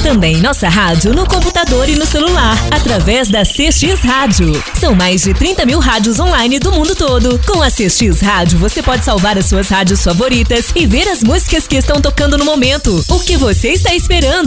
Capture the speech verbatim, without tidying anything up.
Também nossa rádio no computador e no celular, através da C X Rádio. São mais de trinta mil rádios online do mundo todo. Com a C X Rádio, você pode salvar as suas rádios favoritas e ver as músicas que estão tocando no momento. O que você está esperando?